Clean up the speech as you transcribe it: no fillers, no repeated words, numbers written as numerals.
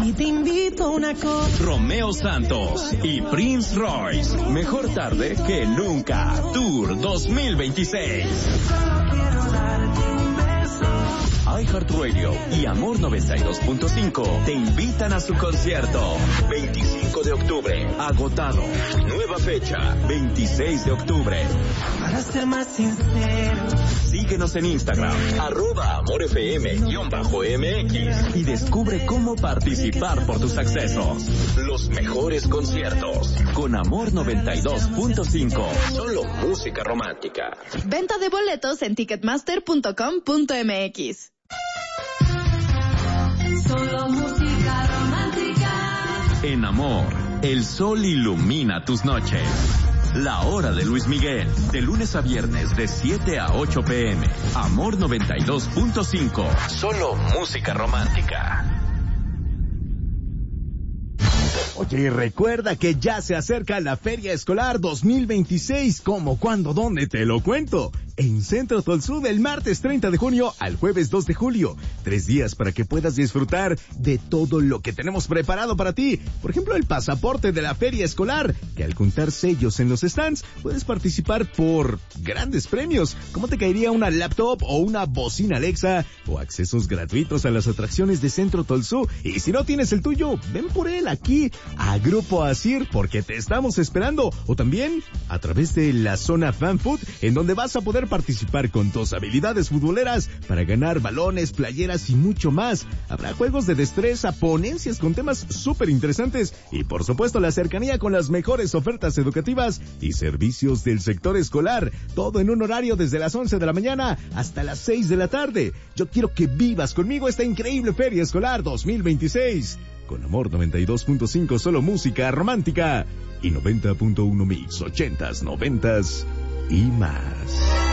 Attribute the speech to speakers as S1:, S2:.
S1: y te invito a una copa.
S2: Romeo Santos y Prince Royce. Mejor tarde que nunca. Tour 2026. iHeartRadio y Amor 92.5 te invitan a su concierto. 25 de octubre, agotado. Nueva fecha, 26 de octubre.
S1: Para ser más sincero,
S2: síguenos en Instagram, @AmorFM_MX y descubre cómo participar por tus accesos. Los mejores conciertos con Amor 92.5. Solo música romántica.
S3: Venta de boletos en ticketmaster.com.mx.
S4: Solo música romántica.
S2: En Amor, el sol ilumina tus noches. La hora de Luis Miguel, de lunes a viernes de 7 a 8 p.m. Amor 92.5. Solo música romántica.
S5: Oye, recuerda que ya se acerca la Feria Escolar 2026. ¿Cómo, cuándo, dónde? Te lo cuento. En Centro Tolsú del martes 30 de junio al jueves 2 de julio. 3 días para que puedas disfrutar de todo lo que tenemos preparado para ti. Por ejemplo, el pasaporte de la Feria Escolar, que al juntar sellos en los stands puedes participar por grandes premios. ¿Cómo te caería una laptop o una bocina Alexa? O accesos gratuitos a las atracciones de Centro Tolsú. Y si no tienes el tuyo, ven por él aquí a Grupo Asir, porque te estamos esperando. O también a través de la zona Fan Food, en donde vas a poder participar con tus habilidades futboleras para ganar balones, playeras y mucho más. Habrá juegos de destreza, ponencias con temas súper interesantes y por supuesto la cercanía con las mejores ofertas educativas y servicios del sector escolar. Todo en un horario desde las 11 de la mañana hasta las 6 de la tarde. Yo quiero que vivas conmigo esta increíble Feria Escolar 2026. Con Amor 92.5, solo música romántica, y 90.1 mix, 80s, 90s y más.